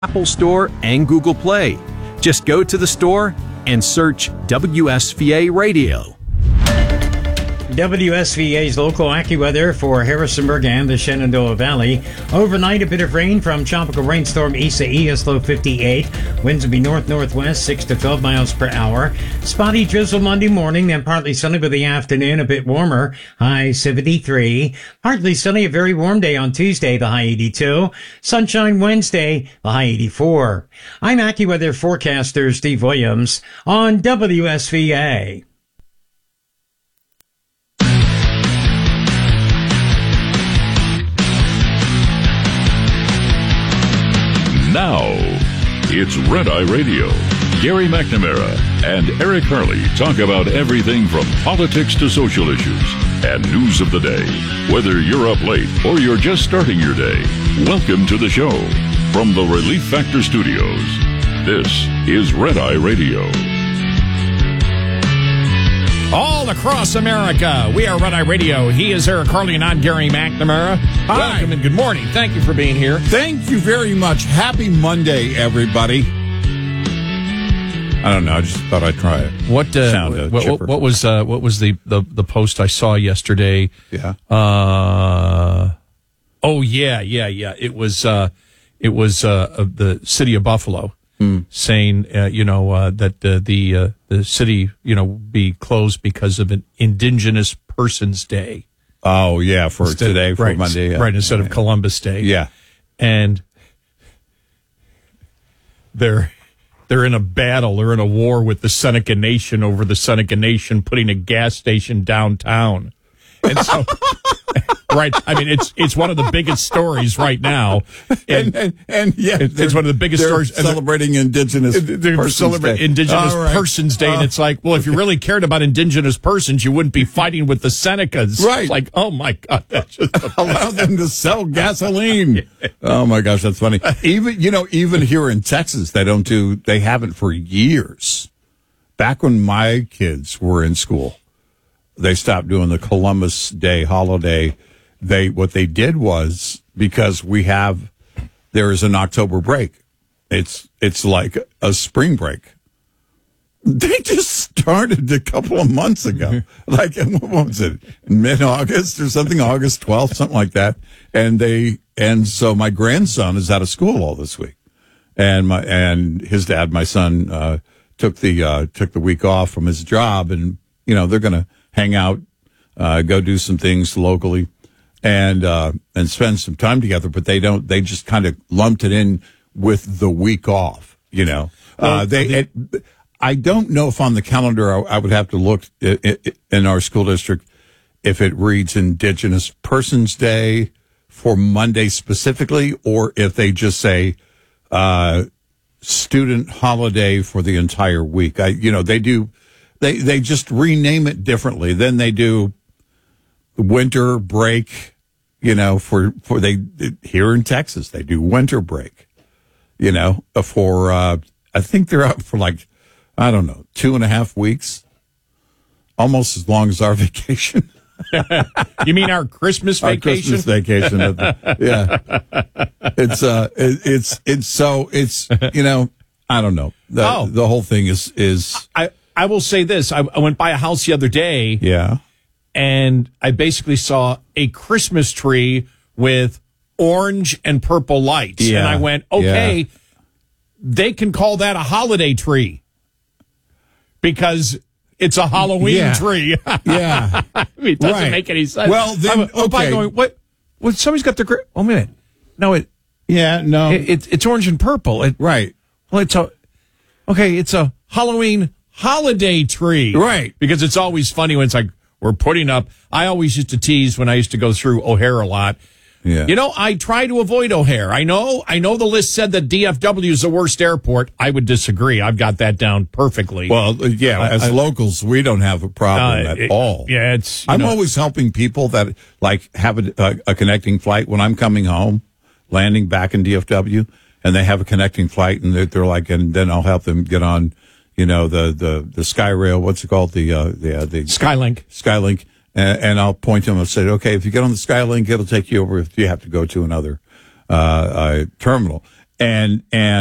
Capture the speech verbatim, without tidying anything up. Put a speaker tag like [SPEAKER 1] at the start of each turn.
[SPEAKER 1] Apple Store and Google Play. Just go to the store and search W S V A Radio.
[SPEAKER 2] W S V A's local AccuWeather for Harrisonburg and the Shenandoah Valley. Overnight, a bit of rain from tropical rainstorm Isaias, low fifty-eight. Winds will be north-northwest, six to twelve miles per hour. Spotty drizzle Monday morning, then partly sunny by the afternoon, a bit warmer, high seventy-three. Partly sunny, a very warm day on Tuesday, the high eighty-two. Sunshine Wednesday, the high eighty-four. I'm AccuWeather forecaster Steve Williams on W S V A.
[SPEAKER 3] Now, it's Red Eye Radio. Gary McNamara and Eric Harley talk about everything from politics to social issues and news of the day. Whether you're up late or you're just starting your day, welcome to the show. From the Relief Factor Studios, this is Red Eye Radio.
[SPEAKER 4] All across America, we are Red Eye Radio. He is Eric Harley and I'm Gary McNamara.
[SPEAKER 5] Hi.
[SPEAKER 4] Welcome and good morning. Thank you for being here.
[SPEAKER 5] Thank you very much. Happy Monday, everybody. I don't know. I just thought I'd try it.
[SPEAKER 4] What uh,
[SPEAKER 5] Sound, uh,
[SPEAKER 4] what, what, what was uh, what was the, the, the post I saw yesterday?
[SPEAKER 5] Yeah.
[SPEAKER 4] Uh, oh yeah, yeah, yeah. It was uh, it was uh, of the city of Buffalo. Mm. Saying, uh, you know, uh, that uh, the uh, the city, you know, be closed because of an Indigenous Persons Day.
[SPEAKER 5] Oh, yeah, for
[SPEAKER 4] instead,
[SPEAKER 5] today, for
[SPEAKER 4] right,
[SPEAKER 5] Monday. Yeah.
[SPEAKER 4] Right, instead of Columbus Day.
[SPEAKER 5] Yeah.
[SPEAKER 4] And they're, they're in a battle, they're in a war with the Seneca Nation over the Seneca Nation putting a gas station downtown. And so... Right. I mean, it's it's one of the biggest stories right now.
[SPEAKER 5] And, and, and, and yeah,
[SPEAKER 4] it's one of the biggest stories.
[SPEAKER 5] Celebrating Indigenous
[SPEAKER 4] They're
[SPEAKER 5] Persons
[SPEAKER 4] celebrating
[SPEAKER 5] Day.
[SPEAKER 4] Indigenous
[SPEAKER 5] right.
[SPEAKER 4] Persons Day.
[SPEAKER 5] Uh,
[SPEAKER 4] and it's like, well, if you really cared about Indigenous persons, you wouldn't be fighting with the Senecas.
[SPEAKER 5] Right.
[SPEAKER 4] It's like, oh, my God. That's just
[SPEAKER 5] allow them to sell gasoline. Oh, my gosh, that's funny. Even, you know, even here in Texas, they don't do, they haven't for years. Back when my kids were in school, they stopped doing the Columbus Day holiday. They what they did was, because we have there is an October break. It's it's like a spring break. They just started a couple of months ago. Like, what was it, mid August or something, August twelfth, something like that. And they and so my grandson is out of school all this week, and my and his dad, my son, uh, took the uh, took the week off from his job, and you know they're gonna hang out, uh, go do some things locally. And, uh, and spend some time together, but they don't, they just kind of lumped it in with the week off, you know. Uh, they, it, I don't know if on the calendar I, I would have to look i- i- in our school district if it reads Indigenous Persons Day for Monday specifically, or if they just say, uh, student holiday for the entire week. I, you know, they do, they, they just rename it differently. Then they do winter break, you know, for, for they, here in Texas, they do winter break, you know, for, uh, I think they're out for like, I don't know, two and a half weeks, almost as long as our vacation.
[SPEAKER 4] You mean our Christmas
[SPEAKER 5] Our
[SPEAKER 4] vacation?
[SPEAKER 5] Christmas vacation. Yeah. It's, uh, it, it's, it's so, it's, you know, I don't know. The,
[SPEAKER 4] Oh.
[SPEAKER 5] the whole thing is, is,
[SPEAKER 4] I, I will say this. I, I went by a house the other day.
[SPEAKER 5] yeah.
[SPEAKER 4] And I basically saw a Christmas tree with orange and purple lights.
[SPEAKER 5] Yeah.
[SPEAKER 4] And I went, okay,
[SPEAKER 5] Yeah.
[SPEAKER 4] they can call that a holiday tree because it's a Halloween
[SPEAKER 5] Yeah.
[SPEAKER 4] tree.
[SPEAKER 5] Yeah.
[SPEAKER 4] I mean, it doesn't
[SPEAKER 5] Right.
[SPEAKER 4] make any sense.
[SPEAKER 5] Well, then,
[SPEAKER 4] I went, oh, by
[SPEAKER 5] okay.
[SPEAKER 4] going, what? Well, somebody's got the, gr- oh, minute. No, it,
[SPEAKER 5] Yeah. No.
[SPEAKER 4] it, it, it's orange and purple. It,
[SPEAKER 5] right.
[SPEAKER 4] well, it's a, okay, it's a Halloween holiday tree.
[SPEAKER 5] Right.
[SPEAKER 4] Because it's always funny when it's like, we're putting up, I always used to tease when I used to go through O'Hare a lot.
[SPEAKER 5] Yeah.
[SPEAKER 4] You know, I try to avoid O'Hare. I know, I know the list said that D F W is the worst airport. I would disagree. I've got that down perfectly.
[SPEAKER 5] Well, yeah,
[SPEAKER 4] I-
[SPEAKER 5] as
[SPEAKER 4] I-
[SPEAKER 5] locals, we don't have a problem
[SPEAKER 4] Uh,
[SPEAKER 5] at
[SPEAKER 4] it-
[SPEAKER 5] all.
[SPEAKER 4] Yeah, it's, you
[SPEAKER 5] I'm
[SPEAKER 4] know,
[SPEAKER 5] always helping people that like have a, a, a connecting flight when I'm coming home, landing back in D F W, and they have a connecting flight, and they're, they're like, and then I'll help them get on, you know, the the the SkyRail. What's it called? The uh, the uh, the
[SPEAKER 4] Skylink.
[SPEAKER 5] Skylink. And, and I'll point to them and say, okay, if you get on the Skylink, it'll take you over if you have to go to another uh, uh, terminal. and and